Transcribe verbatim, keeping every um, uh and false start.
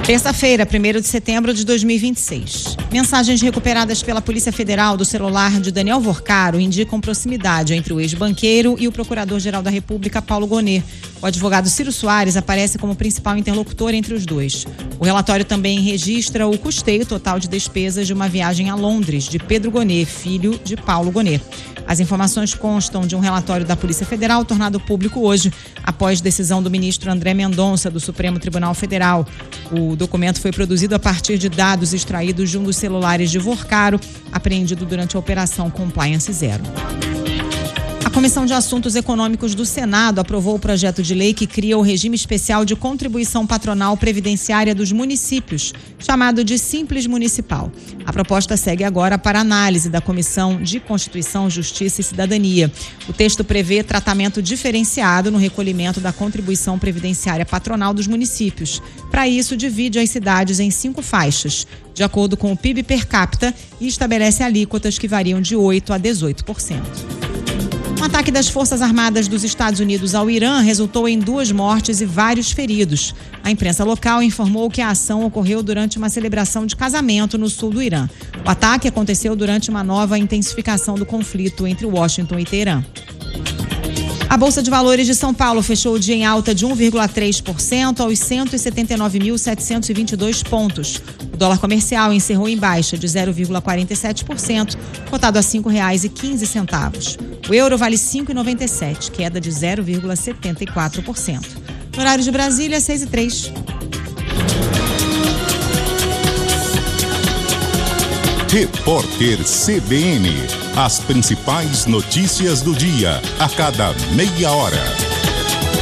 Terça-feira, primeiro de setembro de dois mil e vinte e seis. Mensagens recuperadas pela Polícia Federal do celular de Daniel Vorcaro indicam proximidade entre o ex-banqueiro e o Procurador-Geral da República, Paulo Gonet. O advogado Ciro Soares aparece como principal interlocutor entre os dois. O relatório também registra o custeio total de despesas de uma viagem a Londres, de Pedro Gonet, filho de Paulo Gonet. As informações constam de um relatório da Polícia Federal tornado público hoje, após decisão do ministro André Mendonça, do Supremo Tribunal Federal. O documento foi produzido a partir de dados extraídos de um dos celulares de Vorcaro, apreendido durante a Operação Compliance Zero. A Comissão de Assuntos Econômicos do Senado aprovou o projeto de lei que cria o regime especial de contribuição patronal previdenciária dos municípios, chamado de Simples Municipal. A proposta segue agora para análise da Comissão de Constituição, Justiça e Cidadania. O texto prevê tratamento diferenciado no recolhimento da contribuição previdenciária patronal dos municípios. Para isso, divide as cidades em cinco faixas, de acordo com o P I B per capita, e estabelece alíquotas que variam de oito por cento a dezoito por cento. Um ataque das Forças Armadas dos Estados Unidos ao Irã resultou em duas mortes e vários feridos. A imprensa local informou que a ação ocorreu durante uma celebração de casamento no sul do Irã. O ataque aconteceu durante uma nova intensificação do conflito entre Washington e Teherã. A Bolsa de Valores de São Paulo fechou o dia em alta de um vírgula três por cento aos cento e setenta e nove mil setecentos e vinte e dois pontos. O dólar comercial encerrou em baixa de zero vírgula quarenta e sete por cento, cotado a cinco reais e quinze centavos. O euro vale cinco reais e noventa e sete centavos, queda de zero vírgula setenta e quatro por cento. No horário de Brasília, seis e três. Repórter C B N. As principais notícias do dia, a cada meia hora.